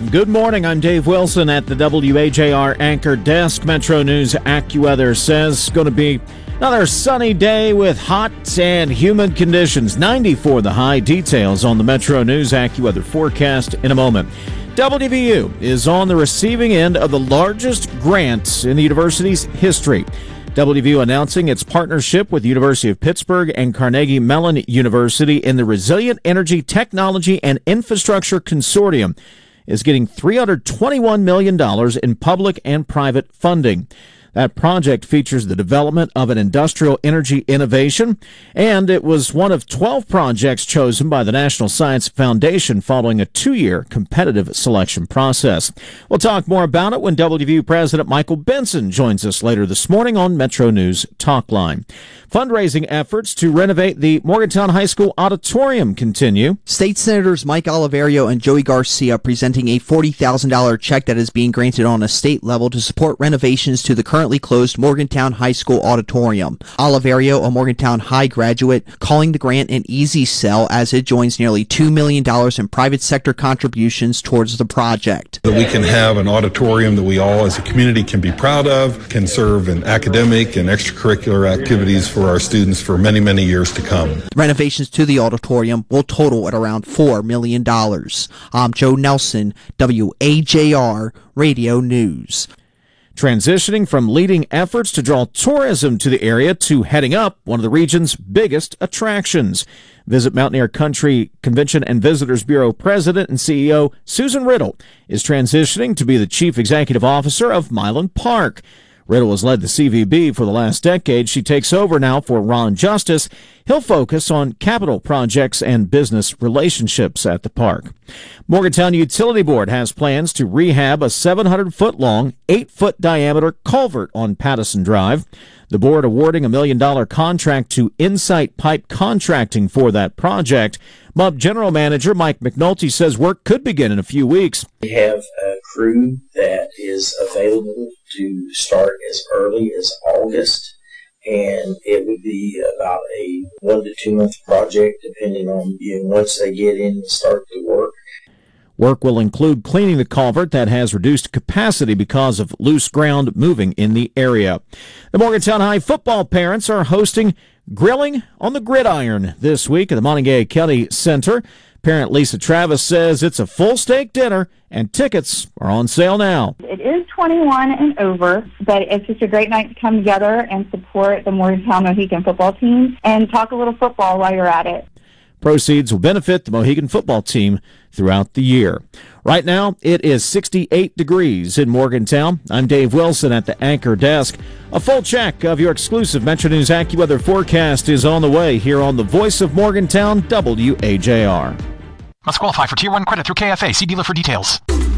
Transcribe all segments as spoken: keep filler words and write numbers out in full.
Good morning. I'm Dave Wilson at the W A J R Anchor Desk. Metro News AccuWeather says it's going to be another sunny day with hot and humid conditions. ninety for the high. Details on the Metro News AccuWeather forecast in a moment. W V U is on the receiving end of the largest grant in the university's history. W V U announcing its partnership with the University of Pittsburgh and Carnegie Mellon University in the Resilient Energy Technology and Infrastructure Consortium is getting three hundred twenty-one million dollars in public and private funding. That project features the development of an industrial energy innovation, and it was one of twelve projects chosen by the National Science Foundation following a two-year competitive selection process. We'll talk more about it when W V U President Michael Benson joins us later this morning on Metro News Talkline. Fundraising efforts to renovate the Morgantown High School auditorium continue. State Senators Mike Oliverio and Joey Garcia presenting a forty thousand dollars check that is being granted on a state level to support renovations to the currently closed Morgantown High School auditorium. Oliverio, a Morgantown High graduate, calling the grant an easy sell as it joins nearly two million dollars in private sector contributions towards the project. That we can have an auditorium that we all as a community can be proud of, can serve in academic and extracurricular activities for our students for many, many years to come. Renovations to the auditorium will total at around four million dollars. I'm Joe Nelson, W A J R Radio News. Transitioning from leading efforts to draw tourism to the area to heading up one of the region's biggest attractions. Visit Mountaineer Country Convention and Visitors Bureau President and C E O Susan Riddle is transitioning to be the Chief Executive Officer of Milan Park. Riddle has led the C V B for the last decade. She takes over now for Ron Justice. He'll focus on capital projects and business relationships at the park. Morgantown Utility Board has plans to rehab a seven hundred foot long, eight foot diameter culvert on Pattison Drive. The board awarding a million dollar contract to Insight Pipe Contracting for that project. M U B General Manager Mike McNulty says work could begin in a few weeks. We have a crew that is available to start as early as August, and it would be about a one to two month project depending on, you know, once they get in and start the work. Work will include cleaning the culvert that has reduced capacity because of loose ground moving in the area. The Morgantown High football parents are hosting Grilling on the Gridiron this week at the Montague County Center. Parent Lisa Travis says it's a full steak dinner and tickets are on sale now. It is twenty-one and over, but it's just a great night to come together and support the Morgantown Mohican football team and talk a little football while you're at it. Proceeds will benefit the Mohican football team throughout the year. Right now, it is sixty-eight degrees in Morgantown. I'm Dave Wilson at the Anchor Desk. A full check of your exclusive Metro News AccuWeather forecast is on the way here on the Voice of Morgantown, W A J R. Must qualify for Tier one credit through K F A. See dealer for details.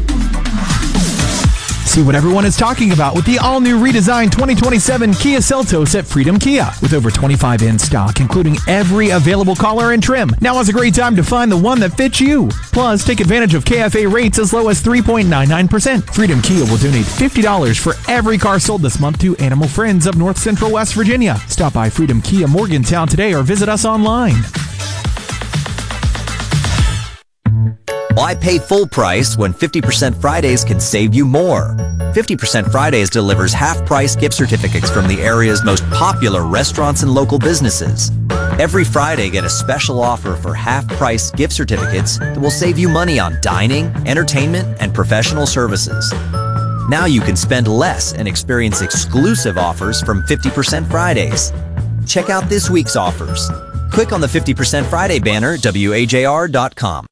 See what everyone is talking about with the all-new redesigned twenty twenty-seven Kia Seltos at Freedom Kia. With over twenty-five in stock, including every available color and trim. Now is a great time to find the one that fits you. Plus, take advantage of K F A rates as low as three point nine nine percent. Freedom Kia will donate fifty dollars for every car sold this month to Animal Friends of North Central West Virginia. Stop by Freedom Kia Morgantown today or visit us online. Why pay full price when fifty percent Fridays can save you more? fifty percent Fridays delivers half-price gift certificates from the area's most popular restaurants and local businesses. Every Friday, get a special offer for half-price gift certificates that will save you money on dining, entertainment, and professional services. Now you can spend less and experience exclusive offers from fifty percent Fridays. Check out this week's offers. Click on the fifty percent Friday banner at W A J R dot com.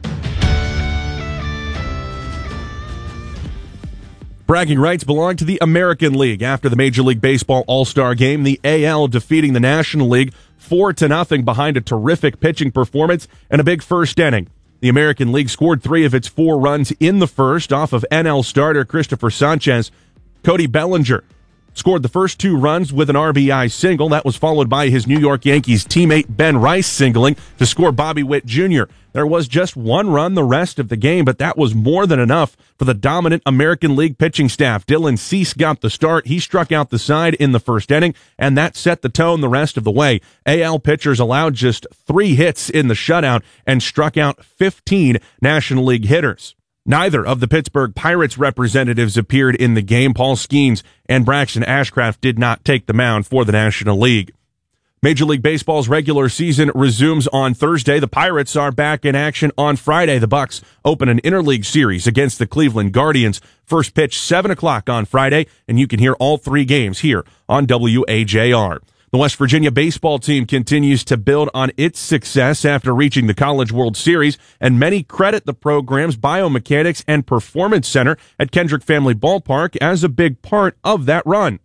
Bragging rights belong to the American League. After the Major League Baseball All-Star Game, the A L defeating the National League four to nothing behind a terrific pitching performance and a big first inning. The American League scored three of its four runs in the first off of N L starter Christopher Sanchez. Cody Bellinger scored the first two runs with an R B I single. That was followed by his New York Yankees teammate Ben Rice singling to score Bobby Witt Junior There was just one run the rest of the game, but that was more than enough for the dominant American League pitching staff. Dylan Cease got the start. He struck out the side in the first inning, and that set the tone the rest of the way. A L pitchers allowed just three hits in the shutout and struck out fifteen National League hitters. Neither of the Pittsburgh Pirates representatives appeared in the game. Paul Skeens and Braxton Ashcraft did not take the mound for the National League. Major League Baseball's regular season resumes on Thursday. The Pirates are back in action on Friday. The Bucks open an interleague series against the Cleveland Guardians. First pitch seven o'clock on Friday, and you can hear all three games here on W A J R. The West Virginia baseball team continues to build on its success after reaching the College World Series, and many credit the program's biomechanics and performance center at Kendrick Family Ballpark as a big part of that run.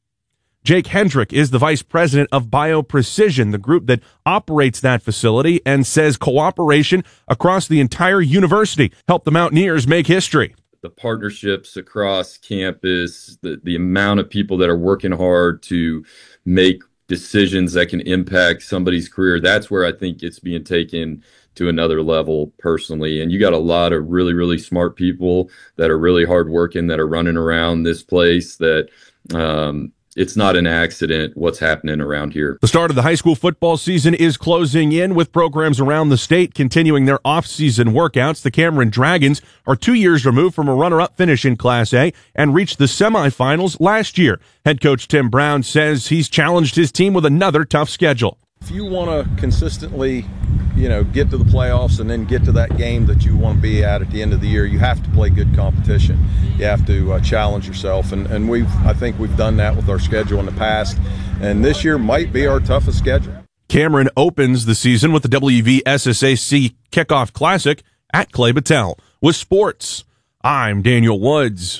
Jake Hendrick is the vice president of BioPrecision, the group that operates that facility, and says cooperation across the entire university helped the Mountaineers make history. The partnerships across campus, the, the amount of people that are working hard to make decisions that can impact somebody's career, that's where I think it's being taken to another level personally. And you got a lot of really, really smart people that are really hardworking, that are running around this place, that um, it's not an accident what's happening around here. The start of the high school football season is closing in, with programs around the state continuing their off-season workouts. The Cameron Dragons are two years removed from a runner-up finish in Class A and reached the semifinals last year. Head coach Tim Brown says he's challenged his team with another tough schedule. If you want to consistently, you know, get to the playoffs and then get to that game that you want to be at at the end of the year, you have to play good competition. You have to uh, challenge yourself, and, and we've I think we've done that with our schedule in the past, and this year might be our toughest schedule. Cameron opens the season with the W V S S A C Kickoff Classic at Clay Battelle. With sports, I'm Daniel Woods.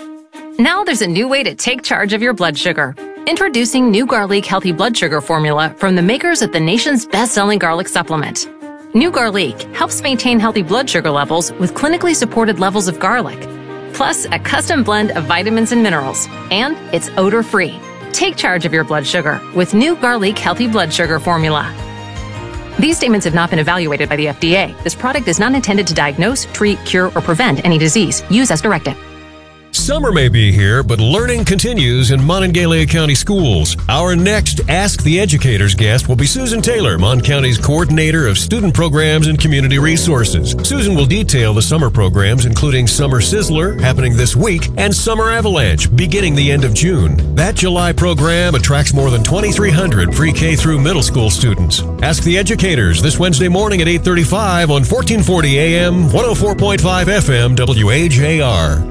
Now there's a new way to take charge of your blood sugar. Introducing New Garlic Healthy Blood Sugar Formula from the makers of the nation's best-selling garlic supplement. New Garlic helps maintain healthy blood sugar levels with clinically supported levels of garlic, plus a custom blend of vitamins and minerals, and it's odor-free. Take charge of your blood sugar with New Garlic Healthy Blood Sugar Formula. These statements have not been evaluated by the F D A. This product is not intended to diagnose, treat, cure, or prevent any disease. Use as directed. Summer may be here, but learning continues in Monongalia County Schools. Our next Ask the Educators guest will be Susan Taylor, Mon County's Coordinator of Student Programs and Community Resources. Susan will detail the summer programs, including Summer Sizzler, happening this week, and Summer Avalanche, beginning the end of June. That July program attracts more than twenty-three hundred pre-K through middle school students. Ask the Educators this Wednesday morning at eight thirty-five on fourteen forty A M, one oh four point five F M, W A J R.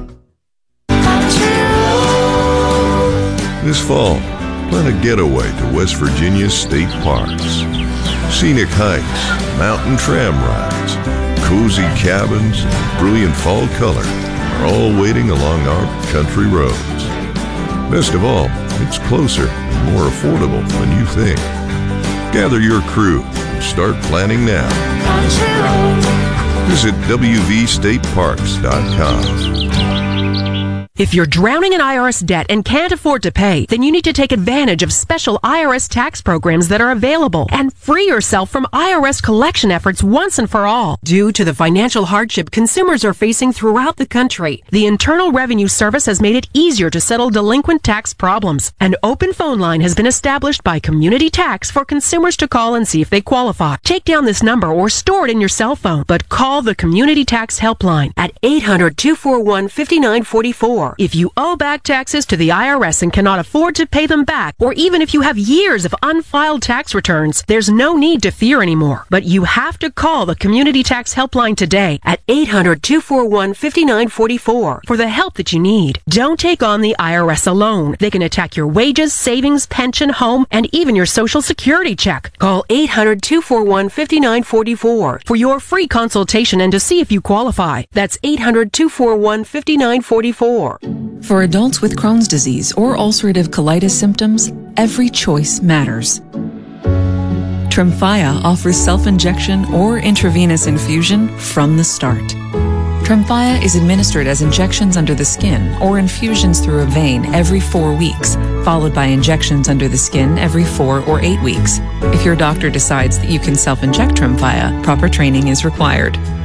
This fall, plan a getaway to West Virginia's state parks. Scenic hikes, mountain tram rides, cozy cabins, and brilliant fall color are all waiting along our country roads. Best of all, it's closer and more affordable than you think. Gather your crew and start planning now. Visit W V state parks dot com. If you're drowning in I R S debt and can't afford to pay, then you need to take advantage of special I R S tax programs that are available and free yourself from I R S collection efforts once and for all. Due to the financial hardship consumers are facing throughout the country, the Internal Revenue Service has made it easier to settle delinquent tax problems. An open phone line has been established by Community Tax for consumers to call and see if they qualify. Take down this number or store it in your cell phone, but call the Community Tax Helpline at eight hundred, two four one, five nine four four. If you owe back taxes to the I R S and cannot afford to pay them back, or even if you have years of unfiled tax returns, there's no need to fear anymore. But you have to call the Community Tax Helpline today at eight hundred, two four one, five nine four four for the help that you need. Don't take on the I R S alone. They can attack your wages, savings, pension, home, and even your Social Security check. Call eight hundred, two four one, five nine four four for your free consultation and to see if you qualify. That's eight hundred, two four one, five nine four four. For adults with Crohn's disease or ulcerative colitis symptoms, every choice matters. Tremfya offers self-injection or intravenous infusion from the start. Tremfya is administered as injections under the skin or infusions through a vein every four weeks, followed by injections under the skin every four or eight weeks. If your doctor decides that you can self-inject Tremfya, proper training is required.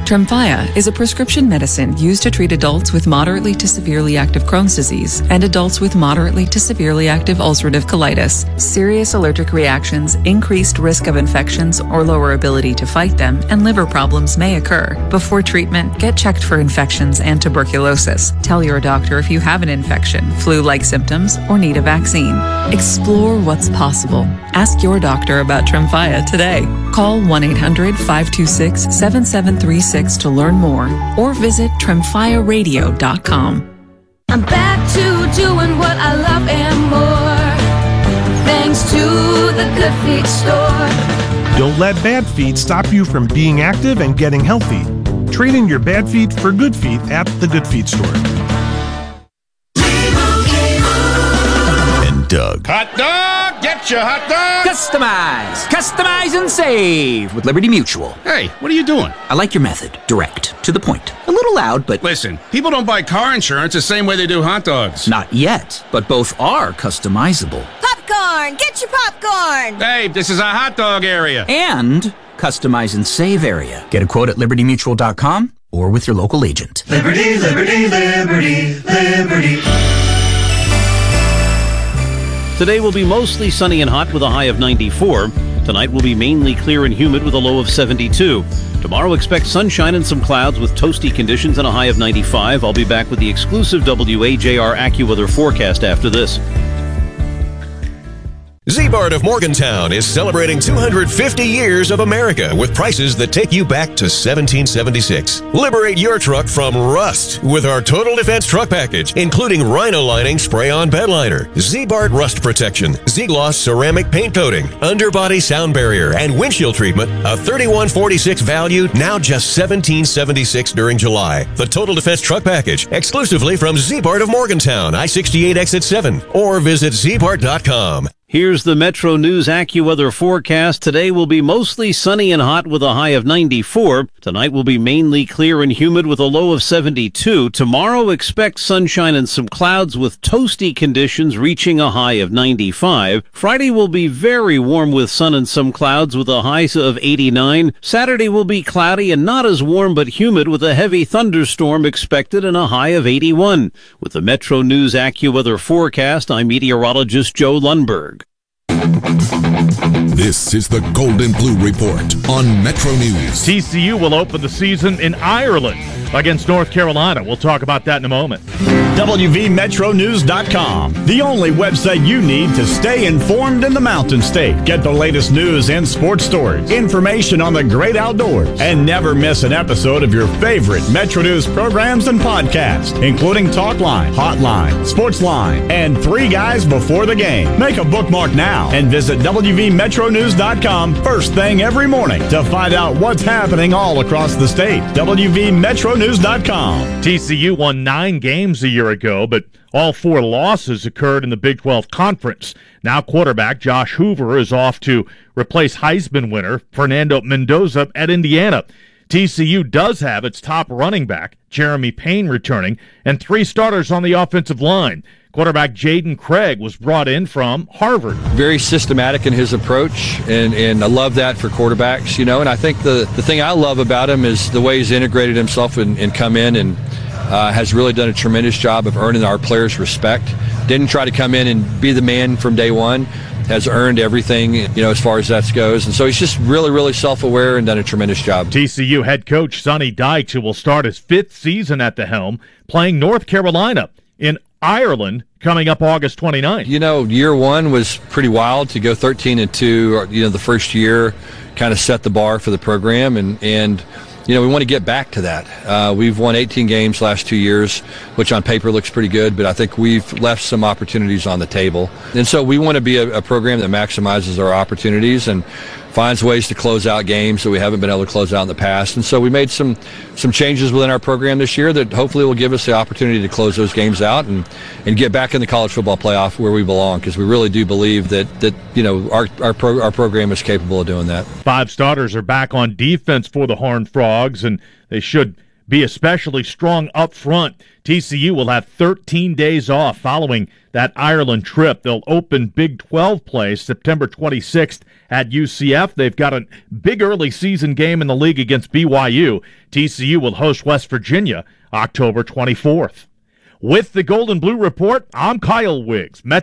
Tremfya is a prescription medicine used to treat adults with moderately to severely active Crohn's disease and adults with moderately to severely active ulcerative colitis. Serious allergic reactions, increased risk of infections or lower ability to fight them, and liver problems may occur. Before treatment, get checked for infections and tuberculosis. Tell your doctor if you have an infection, flu-like symptoms, or need a vaccine. Explore what's possible. Ask your doctor about Tremfya today. Call one eight hundred five two six seven seven three six to learn more or visit tremfya radio dot com. I'm back to doing what I love and more, thanks to the Good Feet store. Don't let bad feet stop you from being active and getting healthy. Trade in your bad feet for good feet at the Good Feet store. And Doug. Hot dog! Get your hot dog! Customize! Customize and save with Liberty Mutual. Hey, what are you doing? I like your method. Direct. To the point. A little loud, but... Listen, people don't buy car insurance the same way they do hot dogs. Not yet, but both are customizable. Popcorn! Get your popcorn! Hey, this is a hot dog area. And customize and save area. Get a quote at liberty mutual dot com or with your local agent. Liberty, liberty, liberty, liberty. Today will be mostly sunny and hot with a high of ninety-four. Tonight will be mainly clear and humid with a low of seventy-two. Tomorrow expect sunshine and some clouds with toasty conditions and a high of ninety-five. I'll be back with the exclusive W A J R AccuWeather forecast after this. Z-Bart of Morgantown is celebrating two hundred fifty years of America with prices that take you back to seventeen seventy-six. Liberate your truck from rust with our Total Defense Truck Package, including Rhino Lining Spray-On Bed Liner, Z-Bart Rust Protection, Z-Gloss Ceramic Paint Coating, Underbody Sound Barrier, and Windshield Treatment. A thirty-one forty-six value, now just seventeen seventy-six during July. The Total Defense Truck Package, exclusively from Z-Bart of Morgantown, I sixty-eight Exit seven, or visit z bart dot com. Here's the Metro News AccuWeather forecast. Today will be mostly sunny and hot with a high of ninety-four. Tonight will be mainly clear and humid with a low of seventy-two. Tomorrow expect sunshine and some clouds with toasty conditions reaching a high of ninety-five. Friday will be very warm with sun and some clouds with a high of eighty-nine. Saturday will be cloudy and not as warm but humid with a heavy thunderstorm expected and a high of eighty-one. With the Metro News AccuWeather forecast, I'm meteorologist Joe Lundberg. This is the Golden Blue Report on Metro News. T C U will open the season in Ireland against North Carolina. We'll talk about that in a moment. W V Metro News dot com, the only website you need to stay informed in the Mountain State. Get the latest news and sports stories, information on the great outdoors, and never miss an episode of your favorite Metro News programs and podcasts, including Talkline, Hotline, Sportsline, and Three Guys Before the Game. Make a bookmark now and visit W V Metro News dot com first thing every morning to find out what's happening all across the state. W V Metro News dot com. T C U won nine games a year ago, but all four losses occurred in the Big twelve Conference. Now quarterback Josh Hoover is off to replace Heisman winner Fernando Mendoza at Indiana. T C U does have its top running back, Jeremy Payne, returning, and three starters on the offensive line. Quarterback Jaden Craig was brought in from Harvard. Very systematic in his approach, and, and I love that for quarterbacks, you know, and I think the, the thing I love about him is the way he's integrated himself and, and come in and uh, has really done a tremendous job of earning our players' respect. Didn't try to come in and be the man from day one. Has earned everything, you know, as far as that goes. And so he's just really, really self-aware and done a tremendous job. T C U head coach Sonny Dykes, who will start his fifth season at the helm, playing North Carolina in Ireland coming up August twenty-ninth. You know, year one was pretty wild to go thirteen and two. You know, the first year kind of set the bar for the program, and and you know, we want to get back to that. Uh, we've won eighteen games last two years, which on paper looks pretty good, but I think we've left some opportunities on the table. And so we want to be a, a program that maximizes our opportunities and finds ways to close out games that we haven't been able to close out in the past. And so we made some some changes within our program this year that hopefully will give us the opportunity to close those games out and, and get back in the college football playoff where we belong, because we really do believe that, that you know, our our, pro, our program is capable of doing that. Five starters are back on defense for the Horned Frogs, and they should be especially strong up front. T C U will have thirteen days off following that Ireland trip. They'll open Big twelve play September twenty-sixth at U C F. They've got a big early season game in the league against B Y U. T C U will host West Virginia October twenty-fourth. With the Golden Blue Report, I'm Kyle Wiggs. Met